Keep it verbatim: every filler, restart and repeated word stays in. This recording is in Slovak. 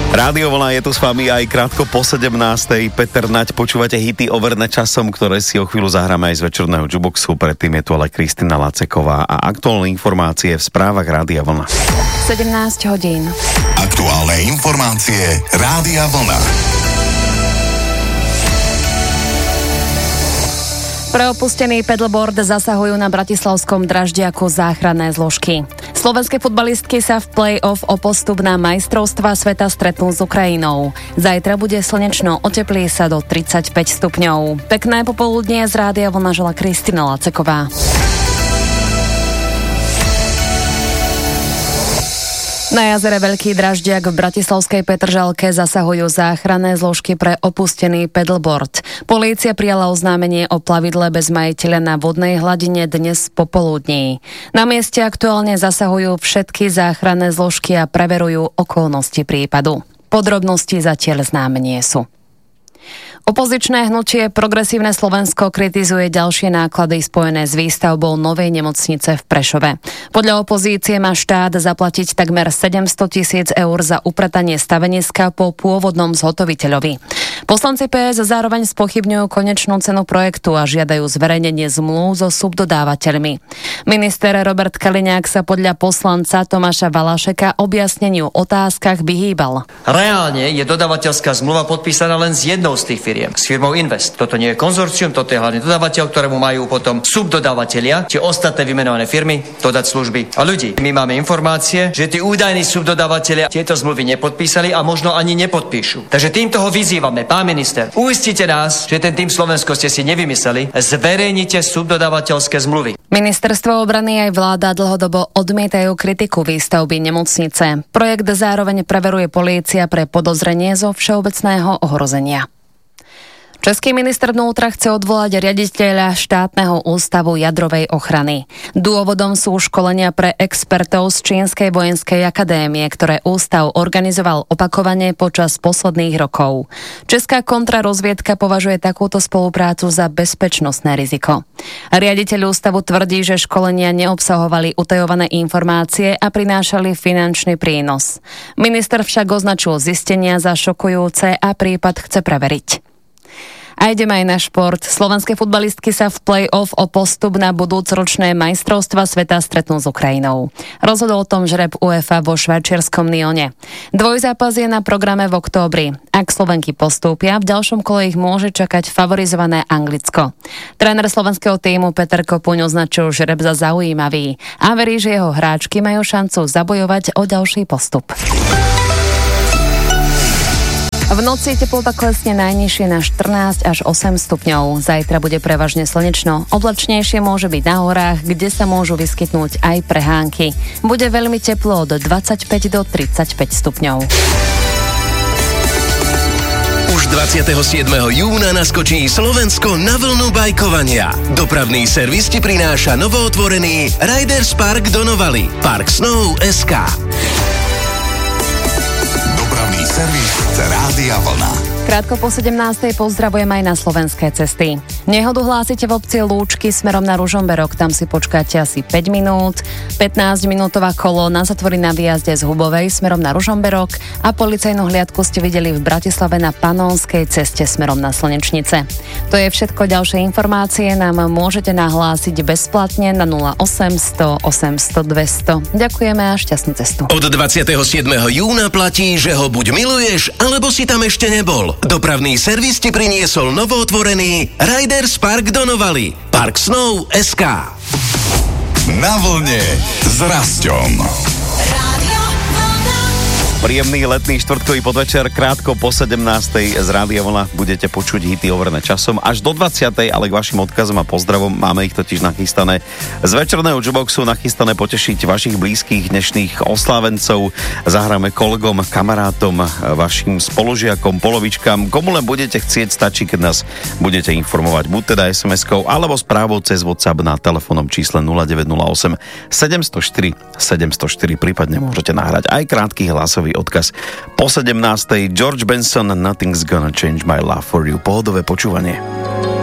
Rádio Vlna je tu s vami aj krátko po sedemnástej. Peter Naď, počúvate hity overené časom, ktoré si o chvíľu zahráme aj z večerného jukeboxu. Predtým je tu ale Kristina Laceková a aktuálne informácie v správach Rádia Vlna. sedemnásť hodín. Aktuálne informácie Rádia Vlna. Pre opustený pedalboard zasahujú na bratislavskom Draždiaku záchranné zložky. Slovenské futbalistky sa v play-off o postup na majstrovstvá sveta stretnú s Ukrajinou. Zajtra bude slnečno, oteplí sa do tridsaťpäť stupňov. Pekné popoludnie z Rádia Vlna žela Kristina Laceková. Na jazere Veľký Draždiak v bratislavskej Petržalke zasahujú záchranné zložky pre opustený pedalboard. Polícia prijala oznámenie o plavidle bez majiteľa na vodnej hladine dnes popoludní. Na mieste aktuálne zasahujú všetky záchranné zložky a preverujú okolnosti prípadu. Podrobnosti zatiaľ známe nie sú. Opozičné hnutie Progresívne Slovensko kritizuje ďalšie náklady spojené s výstavbou novej nemocnice v Prešove. Podľa opozície má štát zaplatiť takmer sedemsto tisíc eur za upratanie staveniska po pôvodnom zhotoviteľovi. Poslanci pé es zároveň spochybňujú konečnú cenu projektu a žiadajú zverejnenie zmluv so subdodávateľmi. Minister Robert Kaliňák sa podľa poslanca Tomáša Valašeka objasneniu otázkach vyhýbal. Reálne je dodávateľská zmluva podpísaná len s jednou z tých firiem, s firmou Invest. Toto nie je konzorcium, toto je hlavný dodávateľ, ktorému majú potom subdodávateľia, či ostatné vymenované firmy, dodať služby a ľudí. My máme informácie, že tí údajní subdodávateľia tieto zmluvy nepodpísali a možno ani nepodpíšu. Takže týmto ho vyzývame, pán minister, uistite nás, že ten tým Slovensko ste si nevymysleli, zverejnite subdodávateľské zmluvy. Ministerstvo obrany aj vláda dlhodobo odmietajú kritiku výstavby nemocnice. Projekt zároveň preveruje polícia pre podozrenie zo všeobecného ohrozenia. Český minister vnútra chce odvolať riaditeľa štátneho ústavu jadrovej ochrany. Dôvodom sú školenia pre expertov z Čínskej vojenskej akadémie, ktoré ústav organizoval opakovane počas posledných rokov. Česká kontrarozviedka považuje takúto spoluprácu za bezpečnostné riziko. Riaditeľ ústavu tvrdí, že školenia neobsahovali utajované informácie a prinášali finančný prínos. Minister však označil zistenia za šokujúce a prípad chce preveriť. A ideme aj na šport. Slovenské futbalistky sa v play-off o postup na budúcoročné majstrovstvá sveta stretnú s Ukrajinou. Rozhodol o tom žreb UEFA vo švajčiarskom Lyone. Dvojzápas je na programe v októbri. Ak Slovenky postúpia, v ďalšom kole ich môže čakať favorizované Anglicko. Tréner slovenského tímu Peter Kopuň označil žreb za zaujímavý a verí, že jeho hráčky majú šancu zabojovať o ďalší postup. V noci teplota klesne najnižšie na štrnásť až osem stupňov. Zajtra bude prevažne slnečno. Oblačnejšie môže byť na horách, kde sa môžu vyskytnúť aj prehánky. Bude veľmi teplo od dvadsaťpäť do tridsaťpäť stupňov. Už dvadsiateho siedmeho júna naskočí Slovensko na vlnu bajkovania. Dopravný servis ti prináša novootvorený Riders Park do Novaly. Park Snow bodka es ká. Dopravný servis Rádia Vlna. Krátko po sedemnástej pozdravujem aj na slovenské cesty. Nehodu hlásite v obci Lúčky smerom na Ružomberok, tam si počkáte asi päť minút. pätnásťminútová kolóna zatvorí na výjazde z Hubovej smerom na Ružomberok a policajnú hliadku ste videli v Bratislave na Panonskej ceste smerom na Slnečnice. To je všetko, ďalšie informácie nám môžete nahlásiť bezplatne na nula osem sto osemsto dvesto. Ďakujeme a šťastnú cestu. Od dvadsiateho siedmeho júna platí, že ho buď miluješ, alebo si tam ešte nebol. Dopravný servis ti priniesol novootvorený Riders Park do Novaly. Park Snow bodka es ká. Na vlne s Rasťom. Príjemný letný štvrtkový podvečer, krátko po sedemnástej z Rádia Vlna budete počuť hity overené časom až do dvadsiatej, ale k vašim odkazom a pozdravom máme ich totiž nachystané z večerného jukeboxu, nachystané potešiť vašich blízkych dnešných oslávencov. Zahráme kolegom, kamarátom, vašim spolužiakom, polovičkám, komu len budete chcieť, stačí, keď nás budete informovať, buď teda es em eskou alebo správou cez WhatsApp na telefónnom čísle nula deväť nula osem sedem nula štyri sedem nula štyri, prípadne môžete nahrať aj krátky hlasový odkaz. Po sedemnástej George Benson, Nothing's Gonna Change My Love For You. Pohodové počúvanie.